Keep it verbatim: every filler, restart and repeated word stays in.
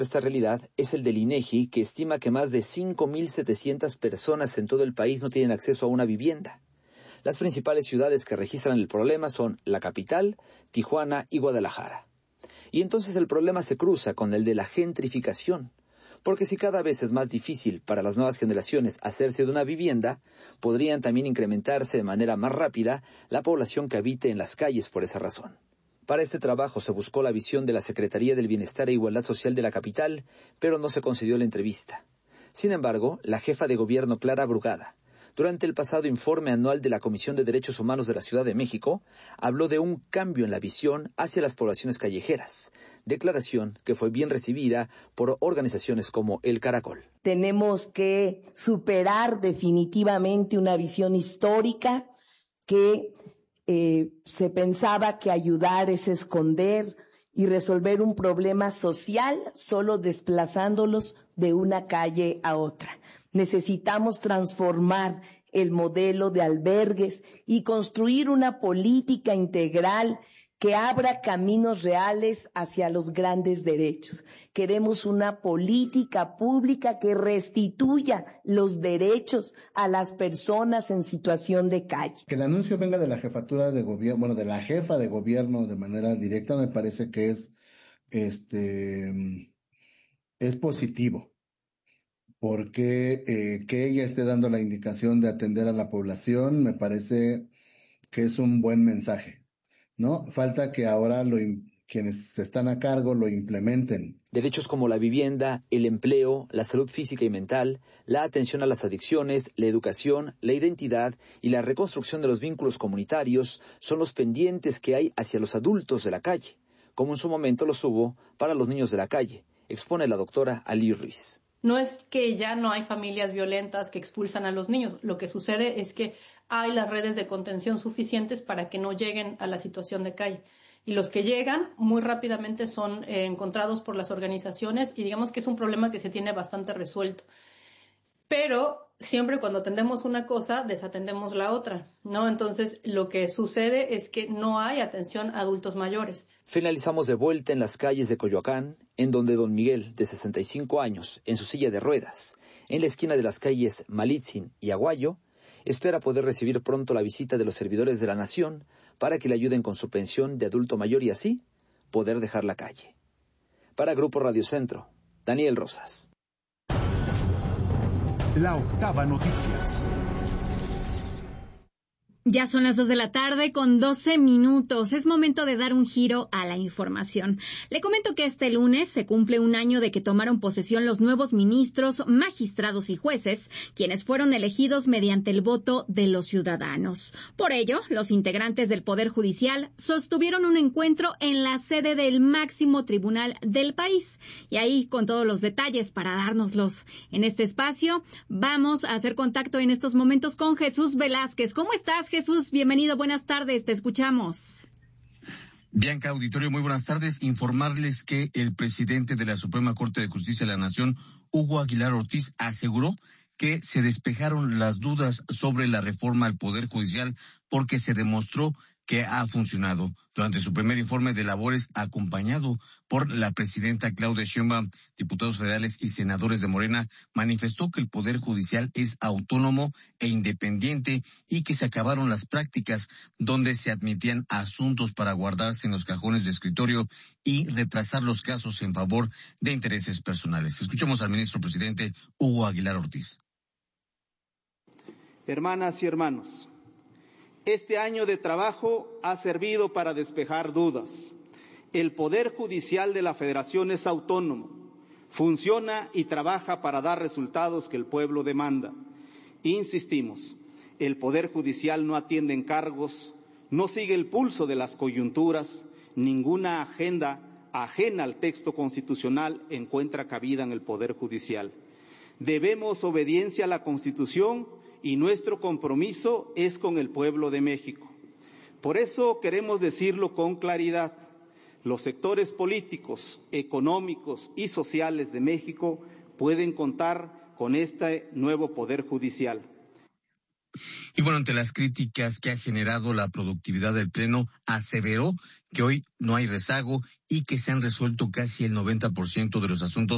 Esta realidad es el del INEGI, que estima que más de cinco mil setecientas personas en todo el país no tienen acceso a una vivienda. Las principales ciudades que registran el problema son la capital, Tijuana y Guadalajara. Y entonces el problema se cruza con el de la gentrificación, porque si cada vez es más difícil para las nuevas generaciones hacerse de una vivienda, podrían también incrementarse de manera más rápida la población que habite en las calles por esa razón. Para este trabajo se buscó la visión de la Secretaría del Bienestar e Igualdad Social de la capital, pero no se concedió la entrevista. Sin embargo, la jefa de gobierno Clara Brugada, durante el pasado informe anual de la Comisión de Derechos Humanos de la Ciudad de México, habló de un cambio en la visión hacia las poblaciones callejeras, declaración que fue bien recibida por organizaciones como El Caracol. Tenemos que superar definitivamente una visión histórica que eh, se pensaba que ayudar es esconder y resolver un problema social solo desplazándolos de una calle a otra. Necesitamos transformar el modelo de albergues y construir una política integral que abra caminos reales hacia los grandes derechos. Queremos una política pública que restituya los derechos a las personas en situación de calle. Que el anuncio venga de la jefatura de gobierno, bueno, de la jefa de gobierno de manera directa, me parece que es, este, es positivo. Porque eh, que ella esté dando la indicación de atender a la población, me parece que es un buen mensaje, ¿no? Falta que ahora lo, quienes están a cargo lo implementen. Derechos como la vivienda, el empleo, la salud física y mental, la atención a las adicciones, la educación, la identidad y la reconstrucción de los vínculos comunitarios son los pendientes que hay hacia los adultos de la calle, como en su momento los hubo para los niños de la calle, expone la doctora Ali Ruiz. No es que ya no hay familias violentas que expulsan a los niños. Lo que sucede es que hay las redes de contención suficientes para que no lleguen a la situación de calle. Y los que llegan muy rápidamente son eh, encontrados por las organizaciones y digamos que es un problema que se tiene bastante resuelto. Pero siempre cuando atendemos una cosa, desatendemos la otra, ¿no? Entonces, lo que sucede es que no hay atención a adultos mayores. Finalizamos de vuelta en las calles de Coyoacán, en donde don Miguel, de sesenta y cinco años, en su silla de ruedas, en la esquina de las calles Malitzin y Aguayo, espera poder recibir pronto la visita de los servidores de la nación para que le ayuden con su pensión de adulto mayor y así poder dejar la calle. Para Grupo Radio Centro, Daniel Rosas. La Octava Noticias. Ya son las dos de la tarde con doce minutos. Es momento de dar un giro a la información. Le comento que este lunes se cumple un año de que tomaron posesión los nuevos ministros, magistrados y jueces, quienes fueron elegidos mediante el voto de los ciudadanos. Por ello, los integrantes del Poder Judicial sostuvieron un encuentro en la sede del máximo tribunal del país. Y ahí, con todos los detalles para dárnoslos en este espacio, vamos a hacer contacto en estos momentos con Jesús Velázquez. ¿Cómo estás, Jesús? Bienvenido, buenas tardes, te escuchamos. Bianca, auditorio, muy buenas tardes. Informarles que el presidente de la Suprema Corte de Justicia de la Nación, Hugo Aguilar Ortiz, aseguró que se despejaron las dudas sobre la reforma al Poder Judicial porque se demostró que ha funcionado. Durante su primer informe de labores, acompañado por la presidenta Claudia Sheinbaum, diputados federales y senadores de Morena, manifestó que el Poder Judicial es autónomo e independiente y que se acabaron las prácticas donde se admitían asuntos para guardarse en los cajones de escritorio y retrasar los casos en favor de intereses personales. Escuchemos al ministro presidente Hugo Aguilar Ortiz. Hermanas y hermanos, este año de trabajo ha servido para despejar dudas. El Poder Judicial de la Federación es autónomo, funciona y trabaja para dar resultados que el pueblo demanda. Insistimos, el Poder Judicial no atiende encargos, no sigue el pulso de las coyunturas, ninguna agenda ajena al texto constitucional encuentra cabida en el Poder Judicial. Debemos obediencia a la Constitución y nuestro compromiso es con el pueblo de México. Por eso queremos decirlo con claridad. Los sectores políticos, económicos y sociales de México pueden contar con este nuevo Poder Judicial. Y bueno, ante las críticas que ha generado la productividad del Pleno, aseveró que hoy no hay rezago y que se han resuelto casi el noventa por ciento de los asuntos